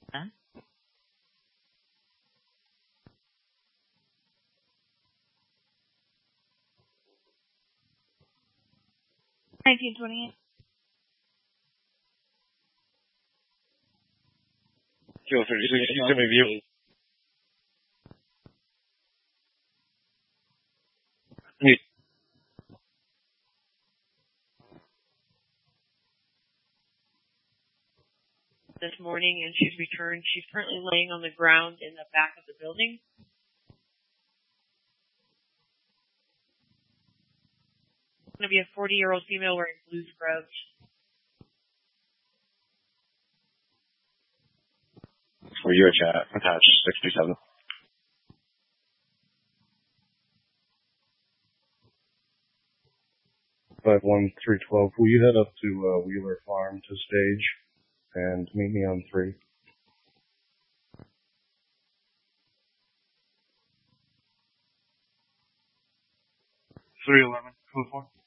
Huh? 1928. Kilo 36, he's gonna view. This morning, and she's returned. She's currently laying on the ground in the back of the building. It's going to be a 40-year-old female wearing blue scrubs. For your chat, attached 67. 51312. Will you head up to Wheeler Farm to stage and meet me on 3? 311. Code 4.